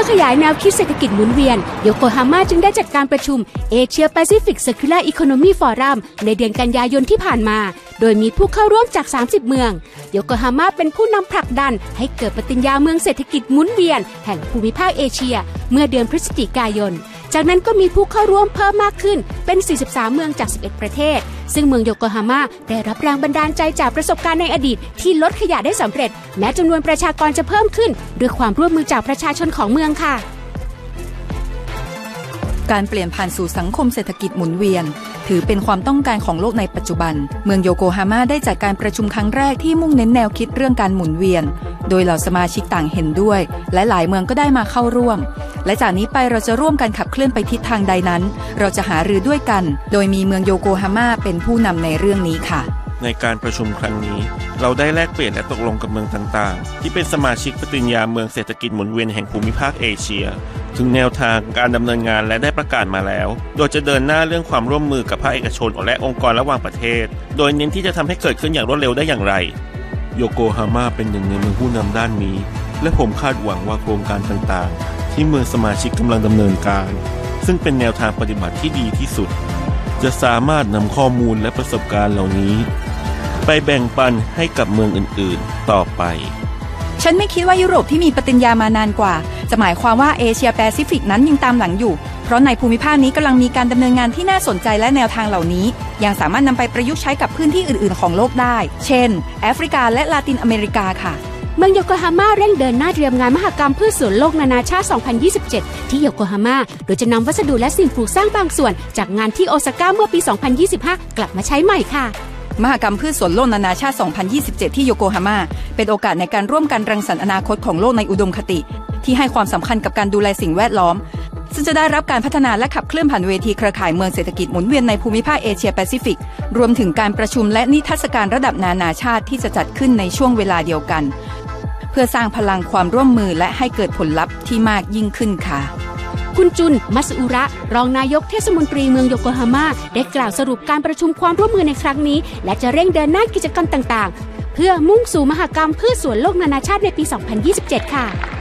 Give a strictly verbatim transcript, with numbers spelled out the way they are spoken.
ขยายแนวคิดเศรษฐกิจหมุนเวียนโยโกฮาม่าจึงได้จัดการประชุม Asia Pacific Circular Economy Forum ในเดือนกันยายนที่ผ่านมาโดยมีผู้เข้าร่วมจากสามสิบเมืองโยโกฮาม่าเป็นผู้นำผลักดันให้เกิดปฏิญญาเมืองเศรษฐกิจหมุนเวียนแห่งภูมิภาคเอเชียเมื่อเดือนพฤศจิกายนจากนั้นก็มีผู้เข้าร่วมเพิ่มมากขึ้นเป็นสี่สิบสามเมืองจากสิบเอ็ดประเทศซึ่งเมืองโยโกฮาม่าได้รับแรงบันดาลใจจากประสบการณ์ในอดีตที่ลดขยะได้สำเร็จแม้จำนวนประชากรจะเพิ่มขึ้นด้วยความร่วมมือจากประชาชนของเมืองค่ะการเปลี่ยนผ่านสู่สังคมเศรษฐกิจหมุนเวียนถือเป็นความต้องการของโลกในปัจจุบันเมืองโยโกฮาม่าได้จัดการประชุมครั้งแรกที่มุ่งเน้นแนวคิดเรื่องการหมุนเวียนโดยเหล่าสมาชิกต่างเห็นด้วยและหลายเมืองก็ได้มาเข้าร่วมและจากนี้ไปเราจะร่วมกันขับเคลื่อนไปทิศทางใดนั้นเราจะหารือด้วยกันโดยมีเมืองโยโกฮาม่าเป็นผู้นำในเรื่องนี้ค่ะในการประชุมครั้งนี้เราได้แลกเปลี่ยนและตกลงกับเมืองต่างๆที่เป็นสมาชิกปฏิญญาเมืองเศรษฐกิจหมุนเวียนแห่งภูมิภาคเอเชียถึงแนวทางการดำเนินงานและได้ประกาศมาแล้วโดยจะเดินหน้าเรื่องความร่วมมือกับภาคเอกชนและองค์กรระหว่างประเทศโดยเน้นที่จะทำให้เกิดขึ้นอย่างรวดเร็วได้อย่างไรโยโกฮาม่าเป็นหนึ่งในเมืองผู้นำด้านนี้และผมคาดหวังว่าโครงการต่างๆที่เมืองสมาชิกกำลังดำเนินการซึ่งเป็นแนวทางปฏิบัติที่ดีที่สุดจะสามารถนำข้อมูลและประสบการณ์เหล่านี้ไปแบ่งปันให้กับเมืองอื่นๆต่อไปฉันไม่คิดว่ายุโรปที่มีปฏิญญามานานกว่าจะหมายความว่าเอเชียแปซิฟิกนั้นยังตามหลังอยู่เพราะในภูมิภาคนี้กำลังมีการดำเนินงานที่น่าสนใจและแนวทางเหล่านี้ยังสามารถนำไปประยุกต์ใช้กับพื้นที่อื่นๆของโลกได้เช่นแอฟริกาและลาตินอเมริกาค่ะเมืองโยโกฮาม่าเร่งเดินหน้าเตรียมงานมหกรรมพืชสวนโลกนานาชาติ สองพันยี่สิบเจ็ด ที่โยโกฮาม่าโดยจะนำวัสดุและสิ่งปลูกสร้างบางส่วนจากงานที่โอซาก้าเมื่อปี สองพันยี่สิบห้า กลับมาใช้ใหม่ค่ะมหกรรมพืชสวนโลกนานาชาติ สองพันยี่สิบเจ็ด ที่โยโกฮาม่าเป็นโอกาสในการร่วมกันรังสรรค์อนาคตของโลกในอุดมคติที่ให้ความสำคัญกับการดูแลสิ่งแวดล้อมซึ่งจะได้รับการพัฒนาและขับเคลื่อนผ่านเวทีเครือข่ายเมืองเศรษฐกิจหมุนเวียนในภูมิภาคเอเชียแปซิฟิกรวมถึงการประชุมและนิทรรศการระดับนานาชาติที่จะจัดขึ้นในช่วงเวลาเดียวกันเพื่อสร้างพลังความร่วมมือและให้เกิดผลลัพธ์ที่มากยิ่งขึ้นค่ะคุณจุน มัสอุระรองนายกเทศมนตรีเมืองโยโกฮาม่าได้กล่าวสรุปการประชุมความร่วมมือในครั้งนี้และจะเร่งเดินหน้ากิจกรรมต่างๆเพื่อมุ่งสู่มหกรรมพืชสวนโลกนานาชาติในปี สองพันยี่สิบเจ็ด ค่ะ